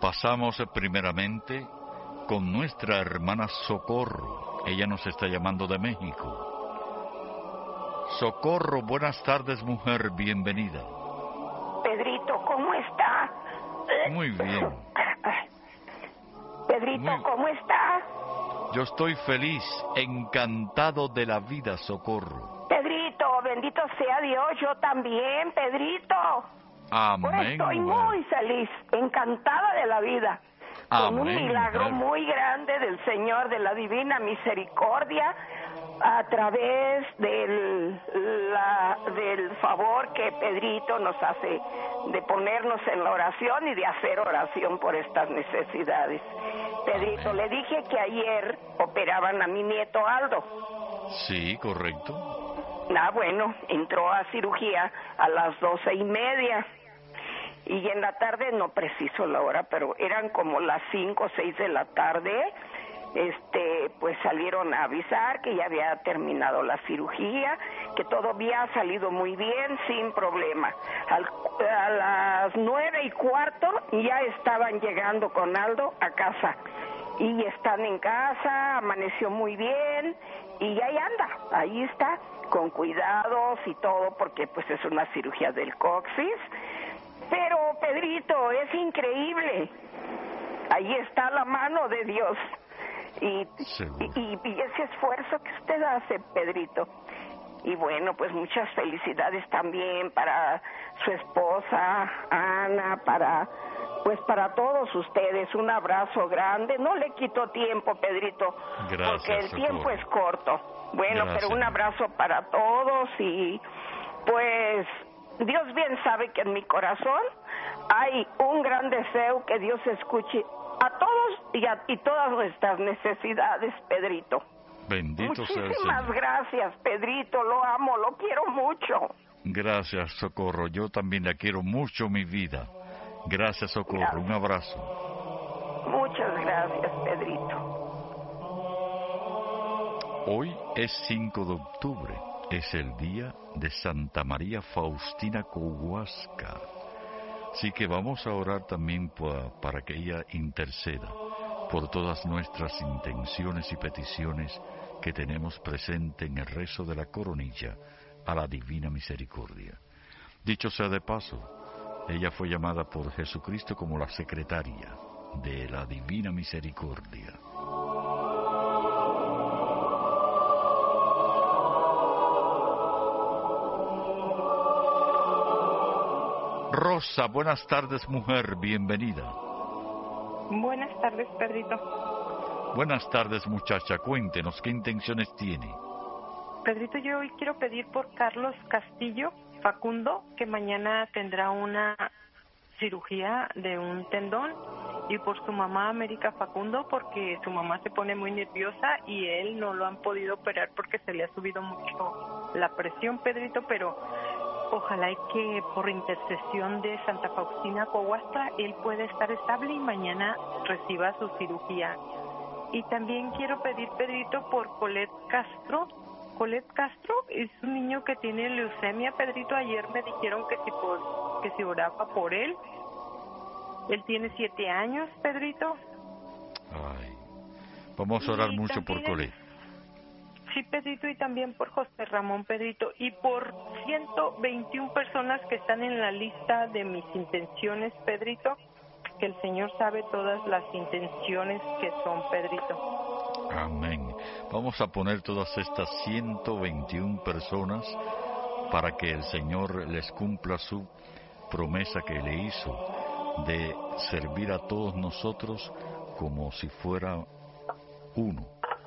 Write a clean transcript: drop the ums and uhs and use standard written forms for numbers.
Pasamos primeramente con nuestra hermana Socorro. Ella nos está llamando de México. Socorro, buenas tardes, mujer, bienvenida. Pedrito, ¿cómo está? Muy bien. Pedrito, ¿cómo está? Yo estoy feliz, encantado de la vida, Socorro. Pedrito, bendito sea Dios, yo también, Pedrito. Amén. Pues estoy muy feliz, encantada de la vida. Con un milagro muy grande del Señor, de la Divina Misericordia, a través del favor que Pedrito nos hace de ponernos en la oración y de hacer oración por estas necesidades. Pedrito, amén. Le dije que ayer operaban a mi nieto Aldo. Sí, correcto. Bueno, entró a cirugía a las 12:30. Y en la tarde, no preciso la hora, pero eran como las 5 o 6 de la tarde, pues salieron a avisar que ya había terminado la cirugía, que todo había salido muy bien, sin problema. A las 9:15 ya estaban llegando con Aldo a casa. Y están en casa, amaneció muy bien, y ahí anda, ahí está, con cuidados y todo, porque pues es una cirugía del coxis. Pero, Pedrito, es increíble. Ahí está la mano de Dios. Y ese esfuerzo que usted hace, Pedrito. Y bueno, pues muchas felicidades también para su esposa, Ana, para todos ustedes. Un abrazo grande. No le quito tiempo, Pedrito, gracias, porque el Socorro. tiempo es corto. Bueno, gracias. Pero un abrazo para todos y pues Dios bien sabe que en mi corazón hay un gran deseo que Dios escuche a todos y todas nuestras necesidades, Pedrito. Bendito sea el Señor. Muchísimas gracias, Pedrito, lo amo, lo quiero mucho. Gracias, Socorro, yo también la quiero mucho, mi vida. Gracias, Socorro, gracias. Un abrazo. Muchas gracias, Pedrito. Hoy es 5 de octubre. Es el día de Santa María Faustina Kowalska. Así que vamos a orar también para que ella interceda por todas nuestras intenciones y peticiones que tenemos presente en el rezo de la coronilla a la Divina Misericordia. Dicho sea de paso, ella fue llamada por Jesucristo como la secretaria de la Divina Misericordia. Rosa, buenas tardes, mujer, bienvenida. Buenas tardes, Pedrito. Buenas tardes, muchacha, cuéntenos, ¿qué intenciones tiene? Pedrito, yo hoy quiero pedir por Carlos Castillo Facundo, que mañana tendrá una cirugía de un tendón, y por su mamá América Facundo, porque su mamá se pone muy nerviosa y él no lo han podido operar porque se le ha subido mucho la presión, Pedrito, pero ojalá y que por intercesión de Santa Faustina Kowalska él pueda estar estable y mañana reciba su cirugía. Y también quiero pedir, Pedrito, por Colette Castro. Colette Castro es un niño que tiene leucemia, Pedrito. Ayer me dijeron que si oraba por él. Él tiene 7 años, Pedrito. Ay, vamos a orar mucho por Colette. Sí, Pedrito, y también por José Ramón, Pedrito, y por 121 personas que están en la lista de mis intenciones, Pedrito, que el Señor sabe todas las intenciones que son, Pedrito. Amén. Vamos a poner todas estas 121 personas para que el Señor les cumpla su promesa que le hizo de servir a todos nosotros como si fuera uno.